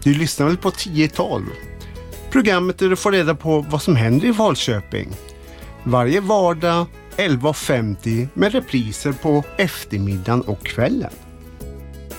Du lyssnar väl på 10-12? Programmet där du får reda på vad som händer i Falköping. Varje vardag 11:50 med repriser på eftermiddagen och kvällen.